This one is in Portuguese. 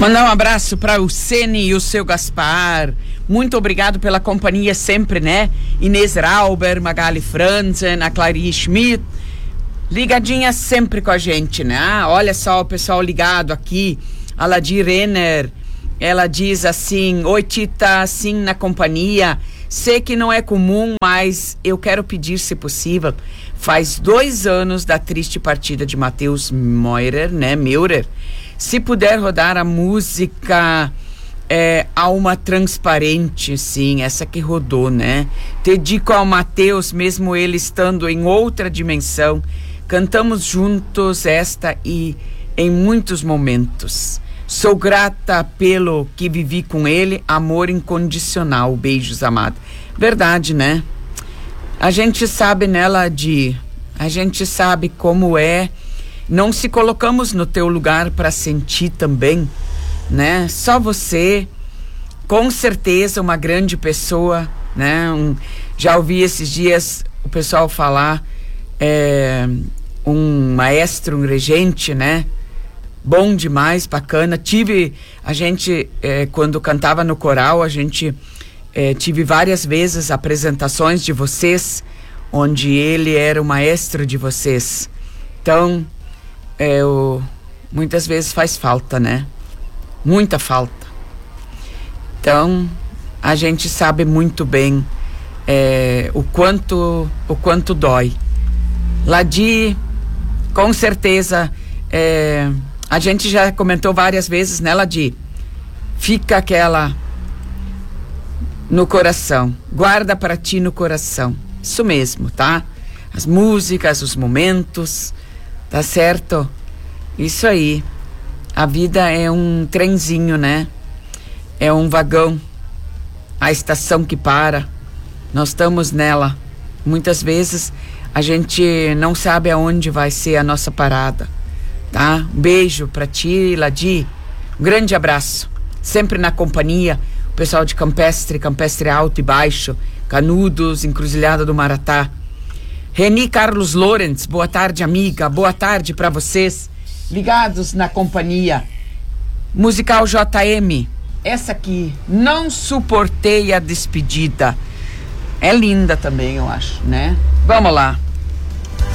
Mandar um abraço para o Sene e o seu Gaspar. Muito obrigado pela companhia sempre, né? Inês Rauber, Magali Franzen, a Clarice Schmidt. Ligadinha sempre com a gente, né? Olha só o pessoal ligado aqui. A Ladir Renner, ela diz assim: oi Tita, assim na companhia. Sei que não é comum, mas eu quero pedir, se possível. Faz 2 anos da triste partida de Matheus Meurer, né? Meurer. Se puder rodar a música Alma Transparente, sim, essa que rodou, né? Dedico ao Matheus, mesmo ele estando em outra dimensão. Cantamos juntos esta e em muitos momentos. Sou grata pelo que vivi com ele, amor incondicional. Beijos, amado. Verdade, né? A gente sabe nela a gente sabe como é. Não se colocamos no teu lugar para sentir também, né? Só você, com certeza uma grande pessoa, né? Já ouvi esses dias o pessoal falar, um maestro, um regente, né? Bom demais, bacana. Quando cantava no coral, tive várias vezes apresentações de vocês, onde ele era o maestro de vocês. Então, muitas vezes faz falta, né? Muita falta. Então, a gente sabe muito bem o quanto dói. Ladi, com certeza, a gente já comentou várias vezes, né, Ladi? Fica aquela no coração. Guarda para ti no coração. Isso mesmo, tá? As músicas, os momentos, tá certo? Isso aí. A vida é um trenzinho, né? É um vagão. A estação que para. Nós estamos nela. Muitas vezes a gente não sabe aonde vai ser a nossa parada, tá? Um beijo pra ti, Ladi. Um grande abraço. Sempre na companhia. O pessoal de Campestre Alto e Baixo, Canudos, Encruzilhada do Maratá. Reni Carlos Lorenz, boa tarde, amiga. Boa tarde pra vocês. Ligados na companhia. Musical JM. Essa aqui, Não Suportei a Despedida. É linda também, eu acho, né? Vamos lá.